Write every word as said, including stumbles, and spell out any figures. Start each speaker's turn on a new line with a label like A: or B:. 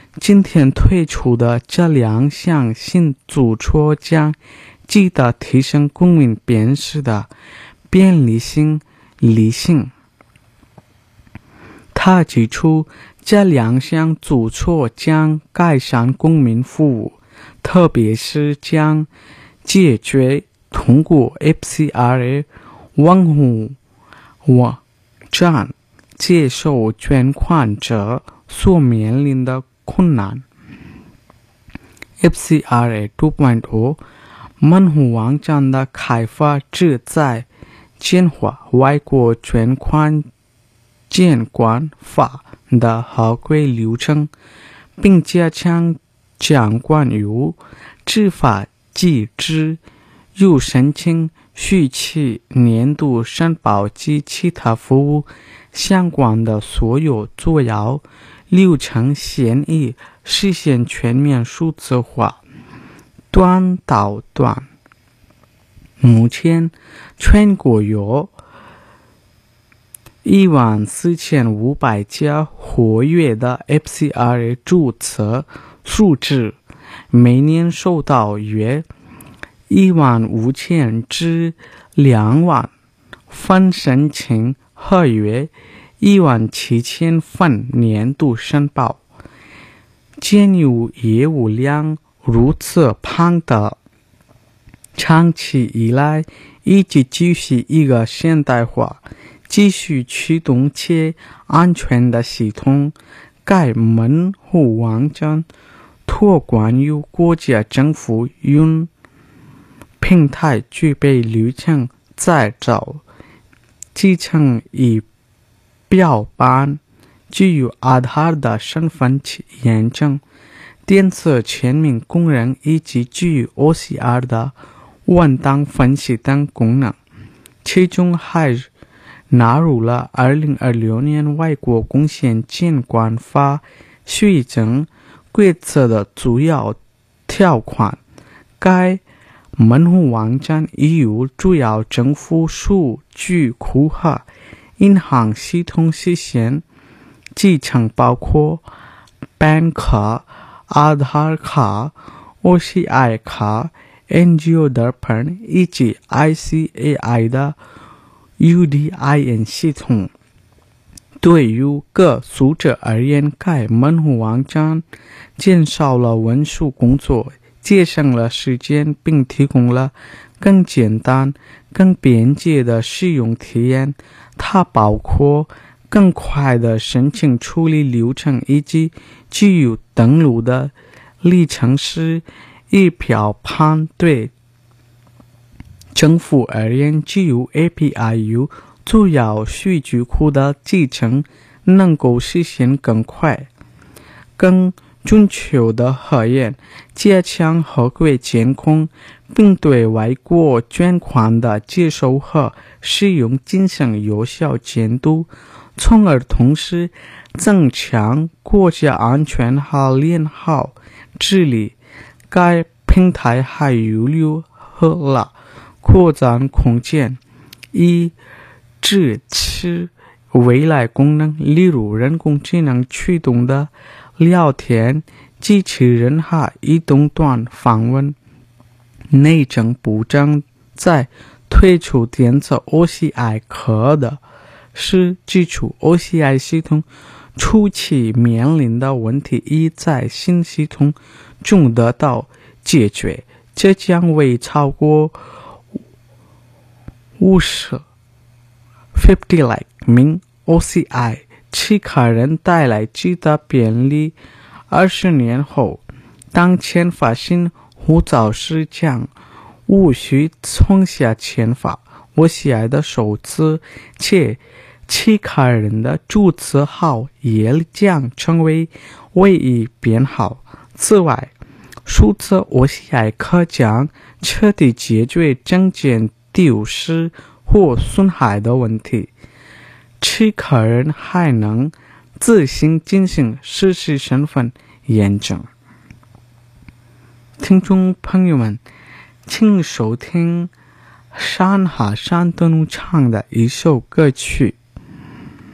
A: 今天推出的这两项新著作将极大提升公民辨识的便利性、理性。他指出，这两项著作将改善公民服务，特别是将解决通过 F C R A 网户网站接受捐款者所面临的困难。F C R A 二点零 门户网站的开发旨在简化外国捐款监管法的合规流程，并加强监管与执法机制，与申请、续期、年度申报及其他服务相关的所有主要流程现已实现全面数字化。短到短，目前全国有一万四千五百家活跃的 F C R A 注册数字，每年收到约一万五千至两万份申请和约一万七千份年度申报。鉴于业务量如此庞大，长期以来一直继续一个现代化、继续驱动且安全的系统。该门户网站托管于国家政府云平台，具备流程载照、集成仪表板、具有 Aadhaar 的身份验证、电子签名功能以及具有 O C R 的文档分析等功能。其中还纳入了二零二六年外国贡献监管法续征规则的主要条款。该门户网站已由主要政府数据库和银行系统实现集成，包括 P A N 卡、Aadhaar 卡、O C I 卡、Angiodharpan 以及 I C A I 的 U D I N 系统。对于各读者而言，该门户网站减少了文书工作，节省了时间，并提供了更简单、更便捷的使用体验。它包括更快的申请处理流程以及具有登录的里程式仪表盘。对政府而言，具有 A P I 与主要数据库的集成能够实现更快、更准确的核验，加强合规监控，并对外国捐款的接收和使用进行有效监督，从而同时增强国家安全和良好治理。该平台还预留了扩展空间，以支持未来功能，例如人工智能驱动的聊天机器人和移动端访问。内政部长在推出电子 O C I 卡的时指出， O C I 系统初期面临的问题已在新系统中得到解决，这将为超过五十 fifty like 名 O C I 持卡人带来极大便利。二十年后，当签发新护照时，将无需重下签发 O C I 的手字，且持卡人的注册号也将成为唯一编号。此外，数字 O C I 卡将彻底解决证件丢失或损害的问题。持卡人还能自行进行实时身份验证。听众朋友们，请收听山哈山登录唱的一首歌曲。